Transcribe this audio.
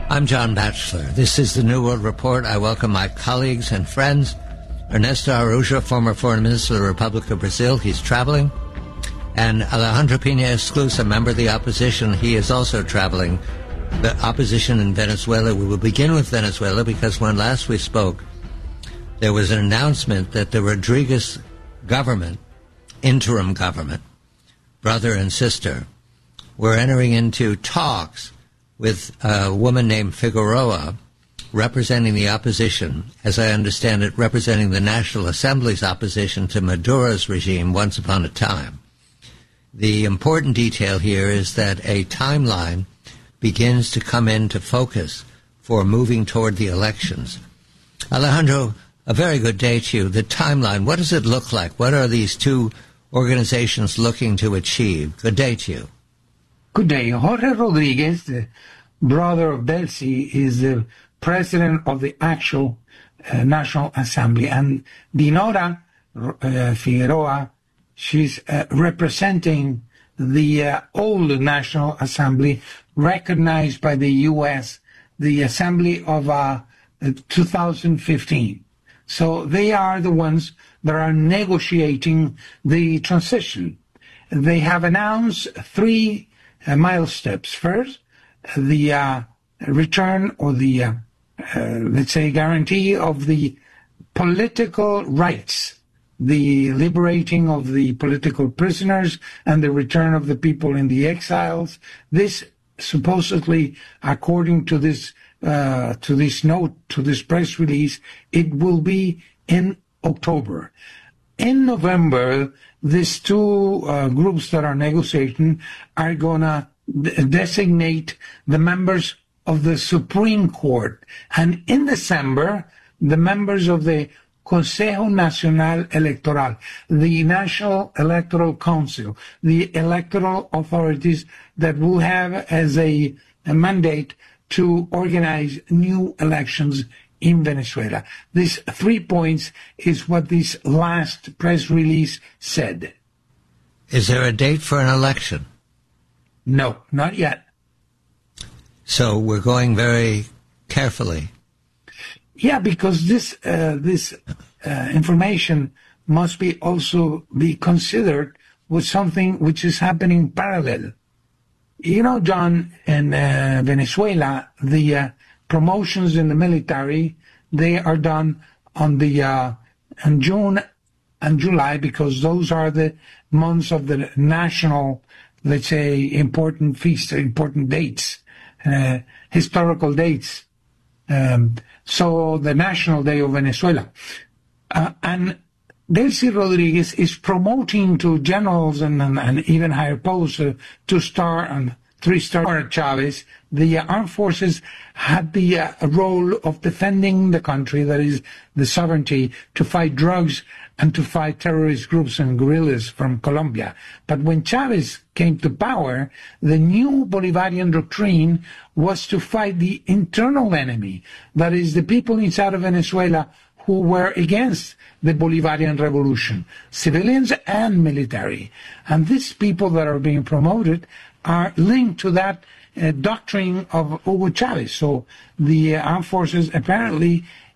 I'm John Batchelor. This is the New World Report. I welcome my colleagues and friends. Ernesto Araújo, former Foreign Minister of the Republic of Brazil. He's traveling. And Alejandro Pina Esclusa, a member of the opposition. He is also traveling. The opposition in Venezuela. We will begin with Venezuela because when last we spoke, there was an announcement that the Rodriguez government, interim government, brother and sister, were entering into talks with a woman named Figueroa, representing the opposition, as I understand it, representing the National Assembly's opposition to Maduro's regime once upon a time. The important detail here is that a timeline begins to come into focus for moving toward the elections. Alejandro, a very good day to you. The timeline, what does it look like? What are these two organizations looking to achieve? Good day to you. Good day. Jorge Rodriguez, the brother of Delcy, is the president of the actual National Assembly. And Dinora Figueroa, she's representing the old National Assembly, recognized by the U.S., the Assembly of 2015. So they are the ones that are negotiating the transition. They have announced three milestones. First, the return or the, let's say, guarantee of the political rights, the liberating of the political prisoners and the return of the people in the exiles. This supposedly, according to this note, to this press release, it will be in October. In November, these two groups that are negotiating are going to designate the members of the Supreme Court. And in December, the members of the Consejo Nacional Electoral, the National Electoral Council, the electoral authorities that will have as a mandate to organize new elections in Venezuela. These 3 points is what this last press release said. Is there a date for an election? No, not yet. So we're going very carefully. Yeah, because this information must be also be considered with something which is happening parallel. You know, John, in Venezuela, the promotions in the military, they are done on the in June and July, because those are the months of the national, let's say, important feasts, important dates, historical dates. So the National Day of Venezuela. And Delcy Rodriguez is promoting to generals and even higher posts, 2-star and 3-star Chavez. The armed forces had the role of defending the country, that is the sovereignty, to fight drugs and to fight terrorist groups and guerrillas from Colombia. But when Chavez came to power, the new Bolivarian doctrine was to fight the internal enemy, that is the people inside of Venezuela who were against the Bolivarian revolution, civilians and military. And these people that are being promoted are linked to that doctrine of Hugo Chavez. So the armed forces apparently